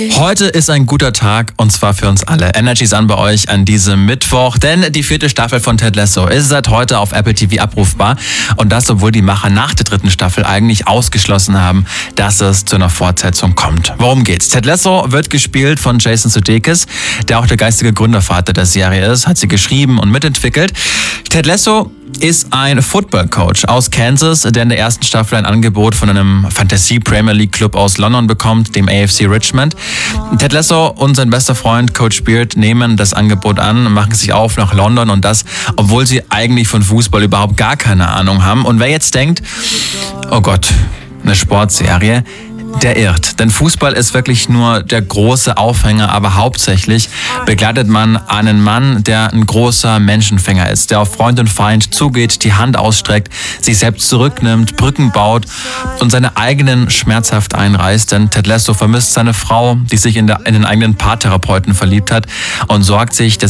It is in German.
Heute ist ein guter Tag und zwar für uns alle. Energy ist an bei euch an diesem Mittwoch, denn die 4. Staffel von Ted Lasso ist seit heute auf Apple TV abrufbar und das, obwohl die Macher nach der 3. Staffel eigentlich ausgeschlossen haben, dass es zu einer Fortsetzung kommt. Worum geht's? Ted Lasso wird gespielt von Jason Sudeikis, der auch der geistige Gründervater der Serie ist, hat sie geschrieben und mitentwickelt. Ted Lasso ist ein Football-Coach aus Kansas, der in der 1. Staffel ein Angebot von einem Fantasy-Premier-League-Club aus London bekommt, dem AFC Richmond. Ted Lasso und sein bester Freund Coach Beard nehmen das Angebot an, machen sich auf nach London und das, obwohl sie eigentlich von Fußball überhaupt gar keine Ahnung haben. Und wer jetzt denkt, oh Gott, eine Sportserie, der irrt. Denn Fußball ist wirklich nur der große Aufhänger, aber hauptsächlich begleitet man einen Mann, der ein großer Menschenfänger ist, der auf Freund und Feind zugeht, die Hand ausstreckt, sich selbst zurücknimmt, Brücken baut und seine eigenen schmerzhaft einreißt. Denn Ted Lasso vermisst seine Frau, die sich in den eigenen Paartherapeuten verliebt hat und sorgt sich, dass